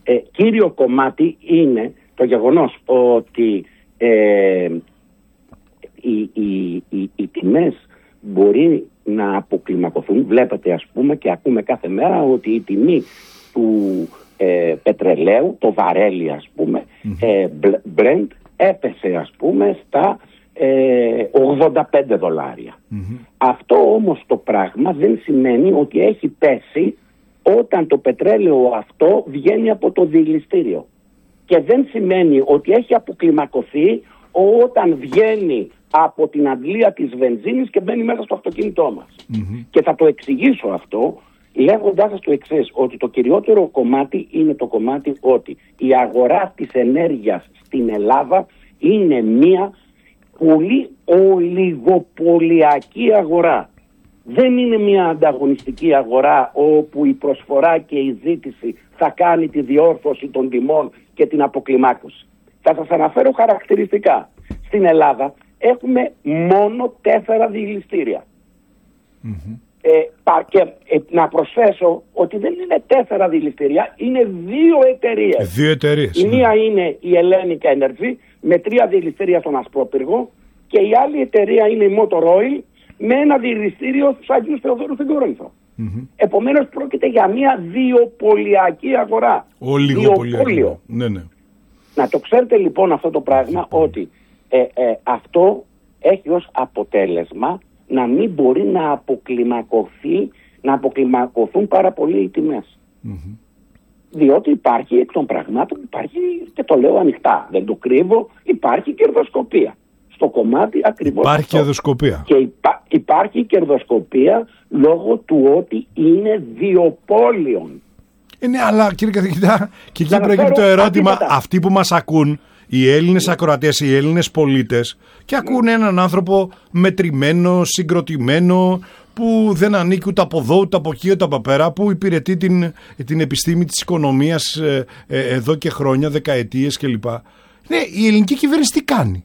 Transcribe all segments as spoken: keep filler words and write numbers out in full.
ε, κύριο κομμάτι είναι το γεγονός ότι ε, οι, οι, οι, οι τιμές μπορεί να αποκλιμακωθούν. Βλέπετε, ας πούμε, και ακούμε κάθε μέρα ότι η τιμή του ε, πετρελαίου, το βαρέλι, ας πούμε, mm-hmm. ε, Brent, έπεσε, ας πούμε, στα ε, ογδόντα πέντε δολάρια. Mm-hmm. Αυτό όμως το πράγμα δεν σημαίνει ότι έχει πέσει όταν το πετρέλαιο αυτό βγαίνει από το διηλιστήριο. Και δεν σημαίνει ότι έχει αποκλιμακωθεί όταν βγαίνει από την αντλία της βενζίνης και μπαίνει μέσα στο αυτοκίνητό μας. Mm-hmm. Και θα το εξηγήσω αυτό λέγοντάς σας το εξής, ότι το κυριότερο κομμάτι είναι το κομμάτι ότι η αγορά της ενέργειας στην Ελλάδα είναι μια πολύ ολιγοπολιακή αγορά. Δεν είναι μια ανταγωνιστική αγορά όπου η προσφορά και η ζήτηση θα κάνει τη διόρθωση των τιμών και την αποκλιμάκωση. Θα σας αναφέρω χαρακτηριστικά. Στην Ελλάδα έχουμε μόνο τέσσερα διηλιστήρια. Mm-hmm. Ε, και ε, να προσθέσω ότι δεν είναι τέσσερα διηλιστήρια, είναι δύο εταιρείες. Δύο εταιρείες. Η μία είναι η Hellenic Energy με τρία διηλιστήρια στον Ασπρόπυργο και η άλλη εταιρεία είναι η Motor Oil με ένα διηλιστήριο στους Αγίους Θεοδόρους στην Κόρινθο. Mm-hmm. Επομένως πρόκειται για μια διοπολιακή αγορά. Ολιγοπολιακή. Ναι, ναι. Να το ξέρετε λοιπόν αυτό το πράγμα, mm-hmm. ότι ε, ε, αυτό έχει ως αποτέλεσμα να μην μπορεί να αποκλιμακωθεί, να αποκλιμακωθούν πάρα πολύ οι τιμές. Mm-hmm. Διότι υπάρχει εκ των πραγμάτων, υπάρχει, και το λέω ανοιχτά, δεν το κρύβω, υπάρχει κερδοσκοπία. Στο κομμάτι ακριβώς υπάρχει αυτό. κερδοσκοπία. Και υπά, υπάρχει κερδοσκοπία λόγω του ότι είναι διοπόλιον. Ε, ναι, αλλά κύριε καθηγητά, και εκεί προκύπτει το ερώτημα, αντίθετα. Αυτοί που μας ακούν, οι Έλληνες ακροατές, οι Έλληνες πολίτες, και ακούν ναι. έναν άνθρωπο μετρημένο, συγκροτημένο, που δεν ανήκει ούτε από εδώ, ούτε από εκεί, ούτε από πέρα, που υπηρετεί την, την επιστήμη της οικονομίας ε, ε, εδώ και χρόνια, δεκαετίες κλπ. Ναι, η ελληνική κυβέρνηση τι κάνει?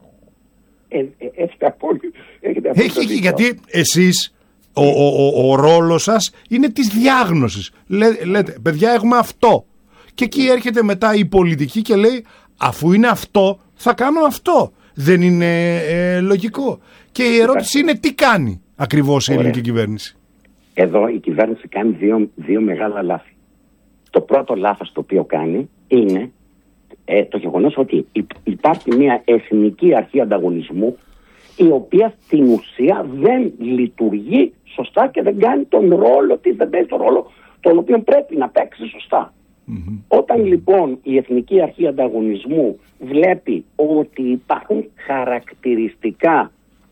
Ε, ε, έχετε απόλυτα. Έχει, γιατί εσείς, ο, ο, ο, ο ρόλος σας είναι της διάγνωσης. Λέ, λέτε, παιδιά, έχουμε αυτό. Και εκεί έρχεται μετά η πολιτική και λέει, αφού είναι αυτό, θα κάνω αυτό. Δεν είναι ε, λογικό? Και η ερώτηση είναι, τι κάνει ακριβώς η Ωραία. ελληνική κυβέρνηση? Εδώ η κυβέρνηση κάνει δύο, δύο μεγάλα λάθη. Το πρώτο λάθος το οποίο κάνει είναι ε, το γεγονός ότι υπάρχει μια εθνική αρχή ανταγωνισμού, η οποία στην ουσία δεν λειτουργεί σωστά και δεν κάνει τον ρόλο της, δεν παίζει τον ρόλο τον οποίο πρέπει να παίξει σωστά. Mm-hmm. Όταν λοιπόν η Εθνική Αρχή Ανταγωνισμού βλέπει ότι υπάρχουν χαρακτηριστικά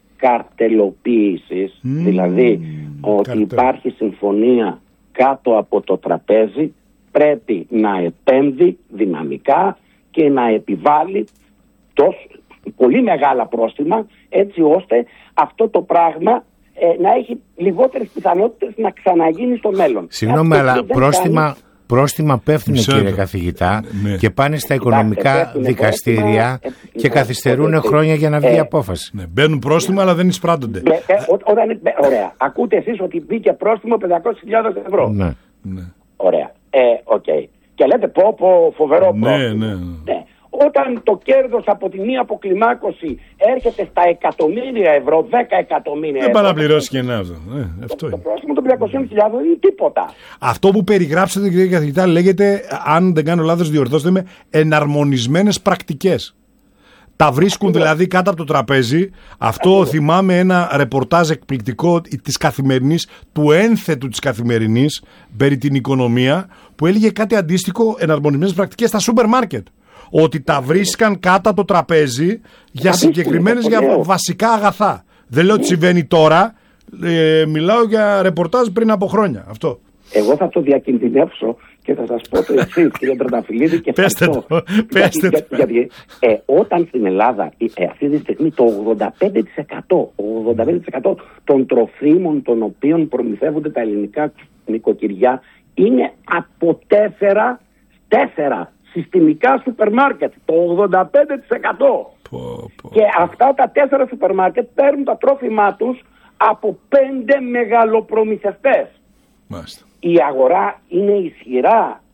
καρτελοποίησης, mm. δηλαδή ότι Καρτελ. υπάρχει συμφωνία κάτω από το τραπέζι, πρέπει να επέμβει δυναμικά και να επιβάλλει τόσο πολύ μεγάλα πρόστιμα, έτσι ώστε αυτό το πράγμα ε, να έχει λιγότερες πιθανότητες να ξαναγίνει στο μέλλον. Συγγνώμη, αλλά πρόστιμα, κάνει... πρόστιμα πέφτουν, Μισό, κύριε καθηγητά, ναι. και πάνε στα οικονομικά Κοιτάξτε, δικαστήρια πρόστιμα, και καθυστερούν ε, χρόνια για να βγει ε, απόφαση. Ναι, μπαίνουν πρόστιμα, αλλά δεν εισπράττονται. Ε, ε, ό, όταν, ε, ωραία. Ακούτε εσείς ότι μπήκε πρόστιμο πεντακόσιες χιλιάδες ευρώ. Ναι. ναι. Ωραία. Ε, okay. Και λέτε πω, πω φοβερό ναι, πρόστιμο. Ναι, ναι. ναι. Όταν το κέρδος από τη μία αποκλιμάκωση έρχεται στα εκατομμύρια ευρώ, δέκα εκατομμύρια ευρώ. Δεν πάει να πληρώσει και ένα αυτό. Ε, αυτό το πρόστιμο των πεντακόσιες χιλιάδες είναι τίποτα. Αυτό που περιγράψατε, κύριε καθηγητά, λέγεται, αν δεν κάνω λάθος, διορθώστε με, εναρμονισμένες πρακτικές. Τα βρίσκουν Ακριβώς. δηλαδή κάτω από το τραπέζι. Αυτό Ακριβώς. θυμάμαι ένα ρεπορτάζ εκπληκτικό της Καθημερινής, του ένθετου της Καθημερινής, περί την οικονομία, που έλεγε κάτι αντίστοιχο, εναρμονισμένες πρακτικές στα σούπερ μάρκετ. Ότι τα βρίσκαν κάτω από το τραπέζι για συγκεκριμένες, για βασικά αγαθά. Δεν λέω ότι συμβαίνει τώρα, ε, μιλάω για ρεπορτάζ πριν από χρόνια. Αυτό. Εγώ θα το διακινδυνεύσω και θα σας πω το εξής, κύριε Τρανταφυλλίδη, και πέστε το. Πέστε γιατί, το. Γιατί, ε, όταν στην Ελλάδα ε, αυτή τη στιγμή το ογδόντα πέντε τοις εκατό, ογδόντα πέντε τοις εκατό των τροφίμων των οποίων προμηθεύονται τα ελληνικά νοικοκυριά είναι από τέσσερα, τέσσερα συστημικά σούπερ μάρκετ, το ογδόντα πέντε τοις εκατό. Πω, πω. Και αυτά τα τέσσερα σούπερ μάρκετ παίρνουν τα τρόφιμά τους από πέντε μεγαλοπρομηθευτές. Μάλιστα. η αγορά είναι ισχυρά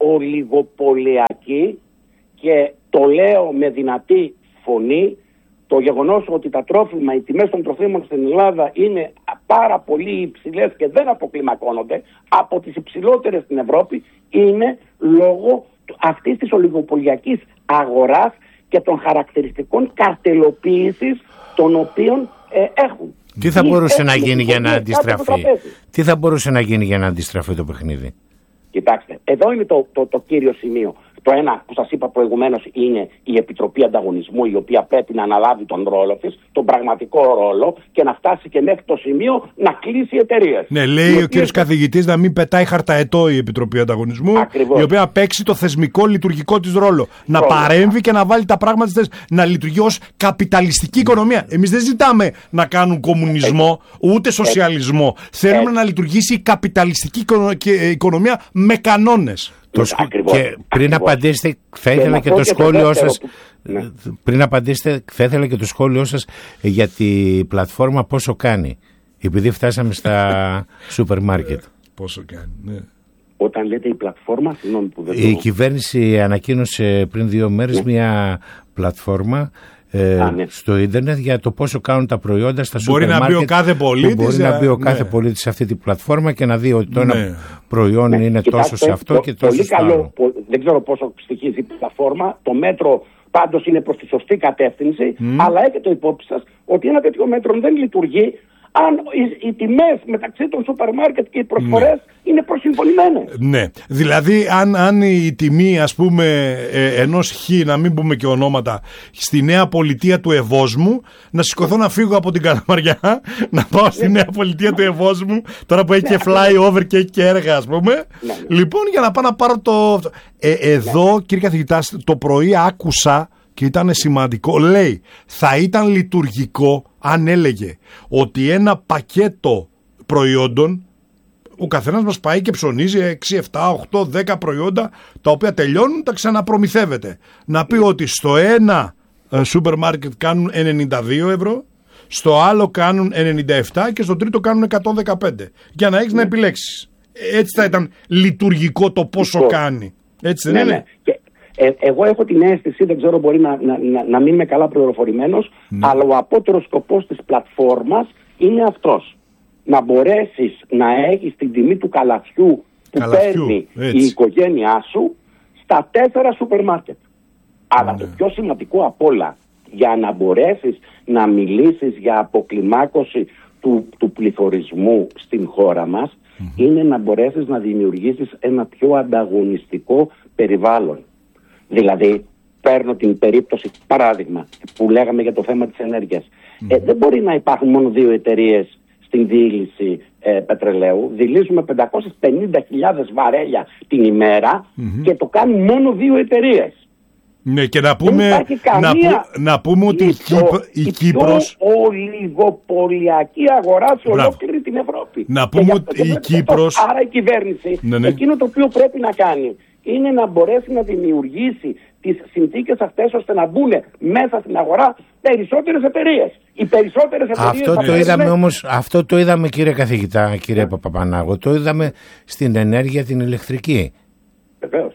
ολιγοπολιακή και το λέω με δυνατή φωνή, το γεγονός ότι τα τρόφιμα, οι τιμές των τροφίμων στην Ελλάδα είναι πάρα πολύ υψηλές και δεν αποκλιμακώνονται, από τις υψηλότερες στην Ευρώπη, είναι λόγω αυτής της ολιγοπολιακής αγοράς και των χαρακτηριστικών καρτελοποίησης των οποίων ε, έχουν. Τι θα μπορούσε να γίνει για να αντιστραφεί? Τι θα μπορούσε να γίνει για να αντιστραφεί το παιχνίδι? Κοιτάξτε, εδώ είναι το, το, το κύριο σημείο. Το ένα που σας είπα προηγουμένως είναι η Επιτροπή Ανταγωνισμού, η οποία πρέπει να αναλάβει τον ρόλο της, τον πραγματικό ρόλο, και να φτάσει και μέχρι το σημείο να κλείσει εταιρείες. Ναι, λέει ο κύριος καθηγητής να μην πετάει χαρταετό η Επιτροπή Ανταγωνισμού, ακριβώς, η οποία να παίξει το θεσμικό λειτουργικό της ρόλο. Να ρόλο. παρέμβει και να βάλει τα πράγματα στις, να λειτουργεί ως καπιταλιστική οικονομία. Εμείς δεν ζητάμε να κάνουν κομμουνισμό, έτσι, ούτε σοσιαλισμό. Έτσι. Θέλουμε έτσι. να λειτουργήσει η καπιταλιστική οικονομία με κανόνες. Το σκ... Και πριν απαντήσετε, θα ήθελα και, και το σχόλιο σας. Που... Ναι. Πριν απαντήσετε, θα ήθελα και το σχόλιο σας για τη πλατφόρμα πόσο κάνει. Επειδή φτάσαμε στα σούπερ μάρκετ. Πόσο κάνει, ναι. Όταν λέτε η πλατφόρμα, συγγνώμη που δεν το... Η κυβέρνηση ανακοίνωσε πριν δύο μέρες ναι. μια πλατφόρμα Ε, Α, ναι. στο ίντερνετ για το πόσο κάνουν τα προϊόντα στα σούπερ μάρκετ. Μπορεί να μπει ο κάθε πολίτης. Μπορεί να μπει ο ναι. κάθε πολίτης σε αυτή τη πλατφόρμα και να δει ότι το ναι. ένα προϊόν ναι. είναι Κοιτάξτε, τόσο σε αυτό το, και τόσο πολύ στο καλό, άλλο. Πο, δεν ξέρω πόσο στοιχίζει η πλατφόρμα. Το μέτρο πάντως είναι προς τη σωστή κατεύθυνση, mm. αλλά έχετε υπόψη σας ότι ένα τέτοιο μέτρο δεν λειτουργεί αν οι, οι τιμές μεταξύ των σούπερ μάρκετ και οι προσφορές ναι. είναι προσυμφωνημένες. Ναι, δηλαδή αν, αν η τιμή, ας πούμε, ε, ενός χ, να μην πούμε και ονόματα, στη Νέα Πολιτεία του Ευόσμου, να σηκωθώ να φύγω από την Καλαμαριά, να πάω στη Νέα Πολιτεία του Ευόσμου, τώρα που έχει και fly-over και έχει και έργα, ας πούμε, λοιπόν, για να πάω να πάρω το... Ε, εδώ, κύριε καθηγητά, το πρωί άκουσα και ήταν σημαντικό, λέει, θα ήταν λειτουργικό αν έλεγε ότι ένα πακέτο προϊόντων, ο καθένας μας πάει και ψωνίζει έξι, επτά, οκτώ, δέκα προϊόντα, τα οποία τελειώνουν, τα ξαναπρομηθεύεται. Να πει ότι στο ένα σούπερ μάρκετ κάνουν ενενήντα δύο ευρώ, στο άλλο κάνουν ενενήντα επτά και στο τρίτο κάνουν εκατόν δεκαπέντε. Για να έχεις να επιλέξεις. Έτσι θα ήταν λειτουργικό το πόσο κάνει. Έτσι δεν ναι, είναι? Ναι. Ε, εγώ έχω την αίσθηση, δεν ξέρω, μπορεί να, να, να, να μην είμαι καλά πληροφορημένος, ναι. αλλά ο απότερος σκοπός της πλατφόρμας είναι αυτός. Να μπορέσεις να έχεις την τιμή του καλαθιού που καλαθιού, παίρνει έτσι. η οικογένειά σου στα τέσσερα σούπερ μάρκετ. Αλλά ναι. το πιο σημαντικό απ' όλα, για να μπορέσεις να μιλήσεις για αποκλιμάκωση του, του πληθωρισμού στην χώρα μας, mm-hmm. είναι να μπορέσεις να δημιουργήσεις ένα πιο ανταγωνιστικό περιβάλλον. Δηλαδή, παίρνω την περίπτωση, παράδειγμα, που λέγαμε για το θέμα της ενέργειας. Mm. Ε, δεν μπορεί να υπάρχουν μόνο δύο εταιρείες στην διήλυση ε, πετρελαίου. Δειλίζουμε πεντακόσιες πενήντα χιλιάδες βαρέλια την ημέρα mm-hmm. και το κάνουν μόνο δύο εταιρείες. Ναι, και να πούμε, να, που, να πούμε ότι η, Κύπρο, η, η Κύπρος... πιο ολιγοπολιακή αγορά σε ολόκληρη την Ευρώπη. Να πούμε ότι η Κύπρος... Άρα η κυβέρνηση, ναι, ναι. εκείνο το οποίο πρέπει να κάνει είναι να μπορέσει να δημιουργήσει τις συνθήκες αυτές ώστε να μπουν μέσα στην αγορά περισσότερες εταιρείες. Οι περισσότερες εταιρείες... Αυτό το είδαμε είναι... όμως, αυτό το είδαμε, κύριε καθηγητά, κύριε yeah. Παπαπανάγο, το είδαμε στην ενέργεια την ηλεκτρική. Βεβαίως.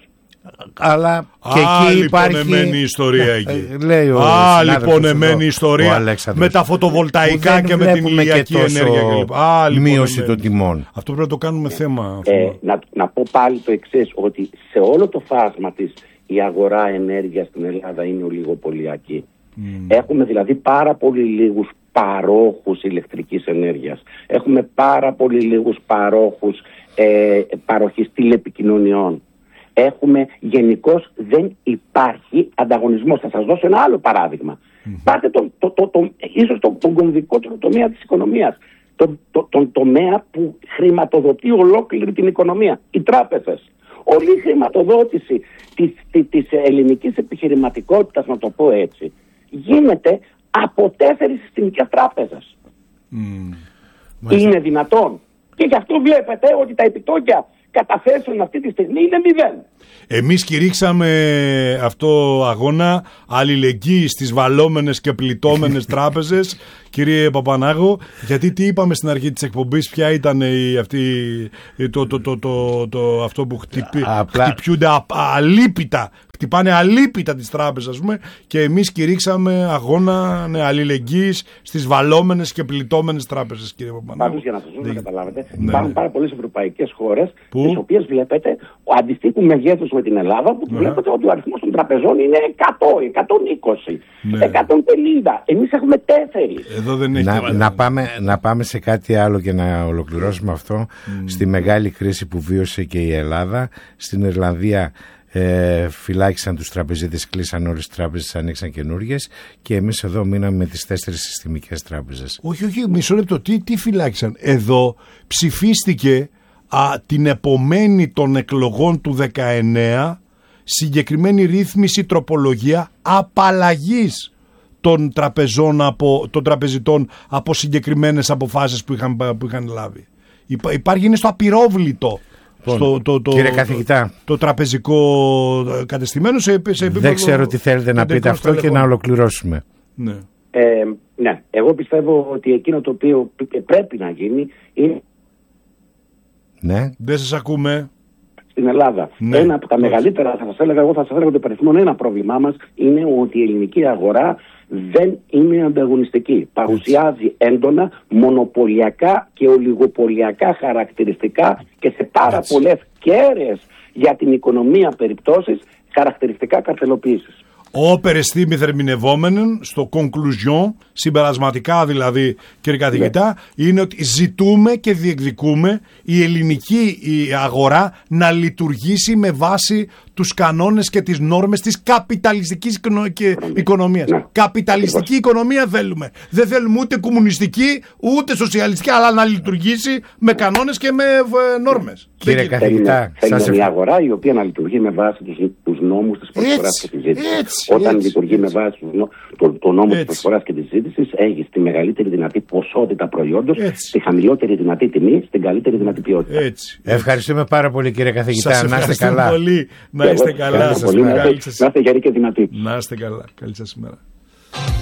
Αλλά και Α, εκεί υπάρχει... εμένη ιστορία εκεί. Λέει ο Α, λοιπόν, εμένη ιστορία με τα φωτοβολταϊκά και με την ηλιακή ενέργεια κλπ. Α, λοιπόν, μείωση των τιμών. Αυτό πρέπει να το κάνουμε θέμα. Ε, να, να πω πάλι το εξής, ότι σε όλο το φάσμα της η αγορά ενέργειας στην Ελλάδα είναι ολιγοπολιακή. Mm. Έχουμε δηλαδή πάρα πολύ λίγους παρόχους ηλεκτρικής ενέργειας. Έχουμε πάρα πολύ λίγους παρόχους ε, παροχής τηλεπικοινωνιών. Έχουμε γενικώς δεν υπάρχει ανταγωνισμός. Θα σας δώσω ένα άλλο παράδειγμα. Mm-hmm. Πάτε το, το, το, το, ίσως τον το κομβικότερο τομέα της οικονομίας. Τον το, το, το τομέα που χρηματοδοτεί ολόκληρη την οικονομία. Οι τράπεζες. Όλη η χρηματοδότηση της, της, της ελληνικής επιχειρηματικότητας, να το πω έτσι, γίνεται από τέσσερις συστημικές τράπεζες. Mm. Είναι δυνατόν. Και γι' αυτό βλέπετε ότι τα επιτόκια καταθέσεων αυτή τη στιγμή είναι μηδέν. Εμείς κηρύξαμε αυτό αγώνα αλληλεγγύη στις βαλόμενες και πληττόμενες τράπεζες, κύριε Παπανάγο, γιατί τι είπαμε στην αρχή της εκπομπής, ποια ήταν η, αυτή, το, το, το, το, το, αυτό που χτυπη, Απλά... χτυπιούνται α, αλίπητα, χτυπάνε αλίπητα τις τράπεζες, ας πούμε, και εμείς κηρύξαμε αγώνα ναι, αλληλεγγύης στις βαλόμενες και πληττόμενες τράπεζες, κύριε Παπανάγο. Πάντως, για να σας δώσω να καταλάβετε, ναι. υπάρχουν πάρα πολλές ευρωπαϊκές χώρες, τις οποίες βλέπετε αντιστοίχουν μεγέθους με την Ελλάδα, που ναι. βλέπετε ότι ο αριθμός των τραπεζών είναι εκατό, εκατόν είκοσι, ναι. εκατόν πενήντα. Εμείς έχουμε τέσσερις. Εδώ δεν έχει να, να, πάμε, να πάμε σε κάτι άλλο και να ολοκληρώσουμε αυτό. Mm. Στη μεγάλη κρίση που βίωσε και η Ελλάδα, στην Ιρλανδία ε, φυλάκισαν τους τραπεζίτες, κλείσαν όλες τις τράπεζες, ανοίξαν καινούργιες, και εμείς εδώ μείναμε με τις τέσσερις συστημικές τράπεζες. Όχι, όχι, μισό λεπτό, τι, τι φυλάκισαν. Εδώ ψηφίστηκε α, την επομένη των εκλογών του δεκαεννέα συγκεκριμένη ρύθμιση, τροπολογία απαλλαγής των τραπεζών από, των τραπεζιτών από συγκεκριμένες αποφάσεις που είχαν, που είχαν λάβει. Υπά, υπάρχει, είναι στο απειρόβλητο στο, το, το, κύριε καθηγητά, το, το τραπεζικό κατεστημένο σε, σε επίπεδο. Δεν ξέρω τι θέλετε να πείτε αυτό τελεγών. Και να ολοκληρώσουμε. Ναι. Ε, ναι, εγώ πιστεύω ότι εκείνο το οποίο πρέπει να γίνει είναι... Ναι. Δεν σας ακούμε. Στην Ελλάδα. Ναι. Ένα από τα μεγαλύτερα, θα σας έλεγα, εγώ θα σας έλεγα ότι παριθμόν ένα πρόβλημά μας είναι ότι η ελληνική αγορά δεν είναι ανταγωνιστική. Παρουσιάζει έντονα μονοπωλιακά και ολιγοπωλιακά χαρακτηριστικά και σε πάρα Έτσι. πολλές κέραιες για την οικονομία περιπτώσεις χαρακτηριστικά καρτελοποίησης. Όπερες θύμη θερμινευόμενων, στο conclusion, συμπερασματικά δηλαδή, κύριε καθηγητά, yeah. είναι ότι ζητούμε και διεκδικούμε η ελληνική η αγορά να λειτουργήσει με βάση τους κανόνες και τις νόρμες της καπιταλιστικής οικονομίας. Yeah. Καπιταλιστική yeah. οικονομία θέλουμε. Δεν θέλουμε ούτε κομμουνιστική, ούτε σοσιαλιστική, αλλά να λειτουργήσει με κανόνες και με νόρμες. Κύριε καθηγητά, θέλουμε μια αγορά η οποία να λειτουργεί με βάση τους νόμους της προσφοράς και της ζήτησης. Όταν έτσι, λειτουργεί έτσι. με βάση το, το νόμο της προσφοράς και της ζήτησης, έχει τη μεγαλύτερη δυνατή ποσότητα προϊόντος, τη χαμηλότερη δυνατή τιμή, στην καλύτερη δυνατή ποιότητα. Έτσι. Ευχαριστούμε πάρα πολύ, κύριε καθηγητά. Σας να είστε καλά. Πολύ. Να είστε καλά. Να είστε γεροί και δυνατοί. Να είστε καλά. Καλή σας ημέρα.